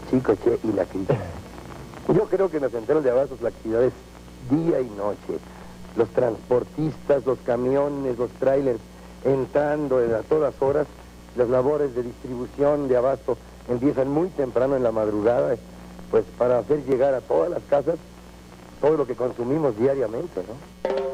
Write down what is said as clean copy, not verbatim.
Chico, che, y la crisis. Yo creo que en las centrales de abastos la actividad es día y noche. Los transportistas, los camiones, los trailers entrando a todas horas. Las labores de distribución de abasto empiezan muy temprano en la madrugada, pues para hacer llegar a todas las casas todo lo que consumimos diariamente, ¿no?